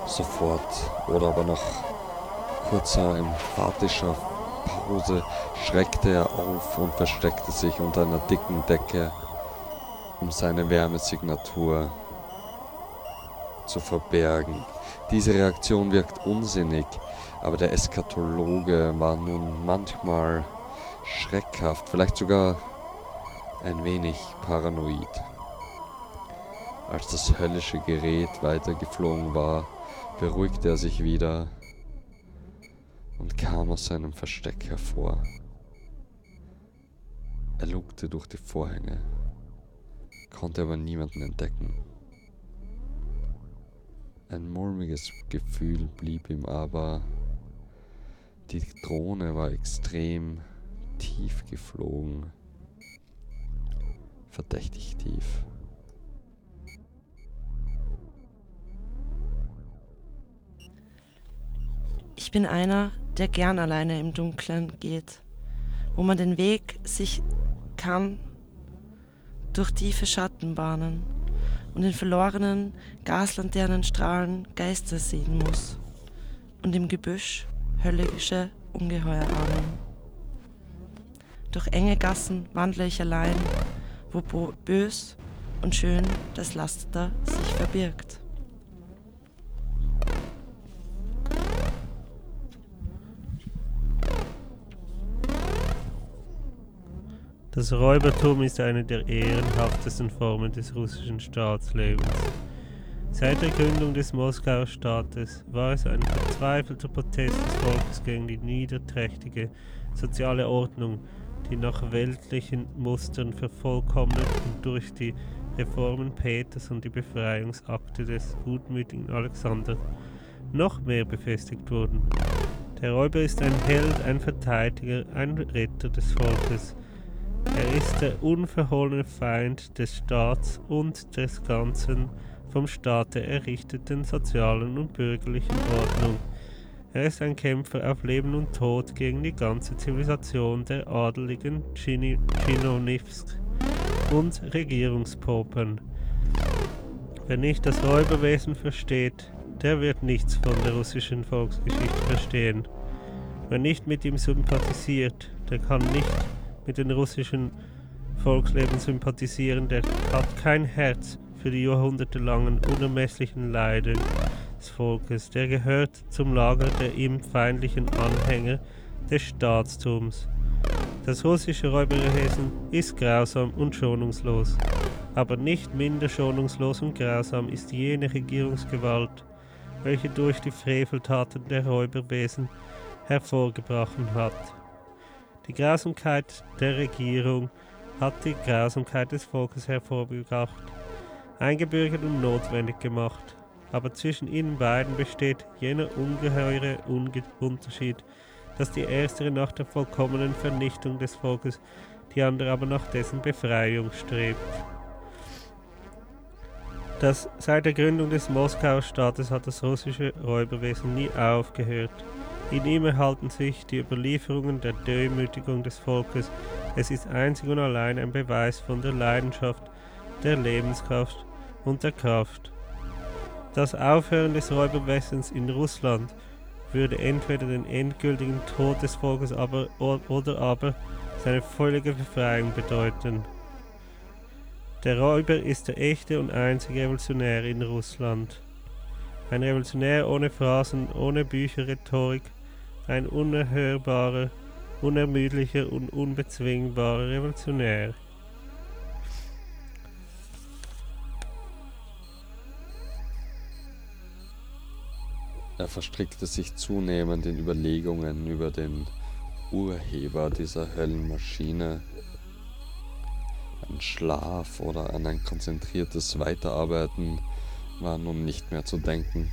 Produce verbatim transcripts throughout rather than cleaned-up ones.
sofort oder aber nach kurzer emphatischer Pause schreckte er auf und versteckte sich unter einer dicken Decke, um seine Wärmesignatur zu verbergen. Diese Reaktion wirkt unsinnig, aber der Eskatologe war nun manchmal schreckhaft, vielleicht sogar ein wenig paranoid. Als das höllische Gerät weitergeflogen war, beruhigte er sich wieder und kam aus seinem Versteck hervor. Er lugte durch die Vorhänge, konnte aber niemanden entdecken. Ein mulmiges Gefühl blieb ihm aber. Die Drohne war extrem tief geflogen. Verdächtig tief. Ich bin einer, der gern alleine im Dunkeln geht, wo man den Weg sich kann durch tiefe Schattenbahnen und in verlorenen Gaslaternenstrahlen Geister sehen muss und im Gebüsch höllische Ungeheuer ahnen. Durch enge Gassen wandle ich allein, wo bo- bös und schön das Laster sich verbirgt. Das Räubertum ist eine der ehrenhaftesten Formen des russischen Staatslebens. Seit der Gründung des Moskauer Staates war es ein verzweifelter Protest des Volkes gegen die niederträchtige soziale Ordnung, die nach weltlichen Mustern vervollkommnet und durch die Reformen Peters und die Befreiungsakte des gutmütigen Alexander noch mehr befestigt wurden. Der Räuber ist ein Held, ein Verteidiger, ein Retter des Volkes. Er ist der unverhohlene Feind des Staats und des ganzen vom Staate errichteten sozialen und bürgerlichen Ordnung. Er ist ein Kämpfer auf Leben und Tod gegen die ganze Zivilisation der adeligen Tschinowniws und Regierungspopen. Wer nicht das Räuberwesen versteht, der wird nichts von der russischen Volksgeschichte verstehen. Wer nicht mit ihm sympathisiert, der kann nicht mit dem russischen Volksleben sympathisieren, der hat kein Herz für die jahrhundertelangen unermesslichen Leiden des Volkes, der gehört zum Lager der ihm feindlichen Anhänger des Staatstums. Das russische Räuberwesen ist grausam und schonungslos, aber nicht minder schonungslos und grausam ist jene Regierungsgewalt, welche durch die Freveltaten der Räuberwesen hervorgebracht hat. Die Grausamkeit der Regierung hat die Grausamkeit des Volkes hervorgebracht, eingebürgert und notwendig gemacht. Aber zwischen ihnen beiden besteht jener ungeheure Unge- Unterschied, dass die erstere nach der vollkommenen Vernichtung des Volkes, die andere aber nach dessen Befreiung strebt. Das, seit der Gründung des Moskauer Staates hat das russische Räuberwesen nie aufgehört. In ihm erhalten sich die Überlieferungen der Demütigung des Volkes. Es ist einzig und allein ein Beweis von der Leidenschaft, der Lebenskraft und der Kraft. Das Aufhören des Räuberwesens in Russland würde entweder den endgültigen Tod des Volkes aber, oder aber seine völlige Befreiung bedeuten. Der Räuber ist der echte und einzige Revolutionär in Russland. Ein Revolutionär ohne Phrasen, ohne Bücherrhetorik, ein unerhörbarer, unermüdlicher und unbezwingbarer Revolutionär. Er verstrickte sich zunehmend in Überlegungen über den Urheber dieser Höllenmaschine. An Schlaf oder an ein konzentriertes Weiterarbeiten war nun nicht mehr zu denken.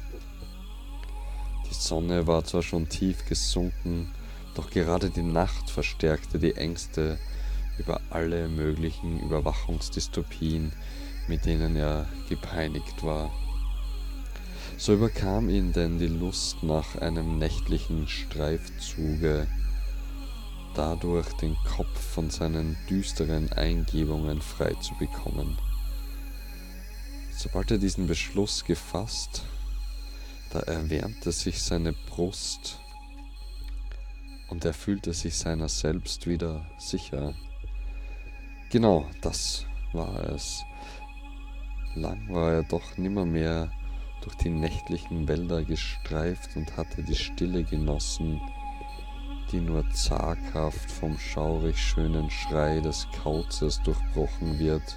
Die Sonne war zwar schon tief gesunken, doch gerade die Nacht verstärkte die Ängste über alle möglichen Überwachungsdystopien, mit denen er gepeinigt war. So überkam ihn denn die Lust nach einem nächtlichen Streifzuge, dadurch den Kopf von seinen düsteren Eingebungen frei zu bekommen. Sobald er diesen Beschluss gefasst, Da erwärmte sich seine Brust und er fühlte sich seiner selbst wieder sicher. Genau, das war es. Lang war er doch nimmermehr durch die nächtlichen Wälder gestreift und hatte die Stille genossen, die nur zaghaft vom schaurig schönen Schrei des Kauzes durchbrochen wird.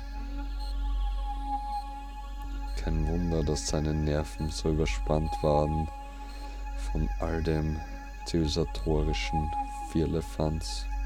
Kein Wunder, dass seine Nerven so überspannt waren von all dem zivilisatorischen Firlefanz.